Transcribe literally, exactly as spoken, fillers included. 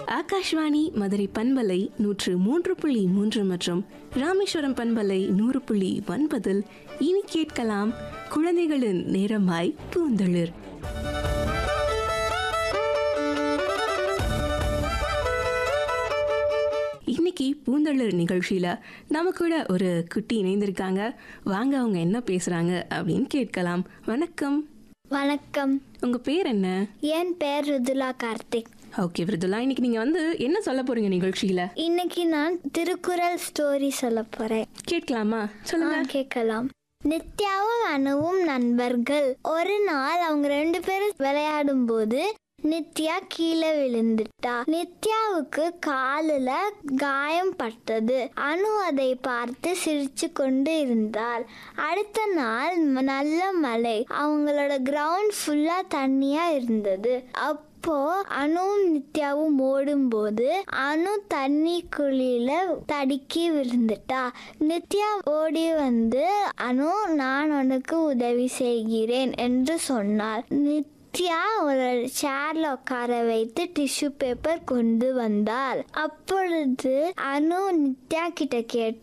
ஆகாஷ்வாணி மதுரை பண்பலை நூற்று மூன்று புள்ளி மூன்று மற்றும் ராமேஸ்வரம் பண்பலை நூறு புள்ளி ஒன்பதில் இனி கேட்கலாம் குழந்தைகளின் நேரமாய் பூந்தளிர். இன்னைக்கு பூந்தளிர் நிகழ்ச்சியில நம்ம கூட ஒரு குட்டி இணைந்திருக்காங்க. வாங்க அவங்க என்ன பேசுறாங்க அப்படின்னு கேட்கலாம். வணக்கம். வணக்கம். உங்க பேர் என்ன? என் பேர் ருதுலா கார்த்திக். ஓகே ருதுலா, இன்னைக்கு நீங்க வந்து என்ன சொல்ல போறீங்க நிகழ்ச்சியில? இன்னைக்கு நான் திருக்குறள் ஸ்டோரி சொல்ல போறேன். கேட்கலாமா? சொல்லுங்க. கேட்கலாம். நித்யாவும் அனுவும் நண்பர்கள். ஒரு நாள் அவங்க ரெண்டு பேரும் விளையாடும் போது நித்யா கீழே விழுந்துட்டா. நித்யாவுக்கு காலில் காயம் பட்டது. அனு அதை பார்த்து சிரிச்சு கொண்டு இருந்தாள். அடுத்த நாள் நல்ல மழை. அவங்களோட கிரவுண்ட் ஃபுல்லா தண்ணியா இருந்தது. அப்போ அனுவும் நித்யாவும் ஓடும் போது அனு தண்ணி குழியில தடுக்கி விழுந்துட்டா. நித்யா ஓடி வந்து அனு, நான் உனக்கு உதவி செய்கிறேன் என்று சொன்னார். நித்யா ஒரு சேர்ல உட்கார வைத்து டிஷ்யூ பேப்பர் கொண்டு வந்தாள். அப்பொழுது அனு நித்யா கிட்ட கேட்டா,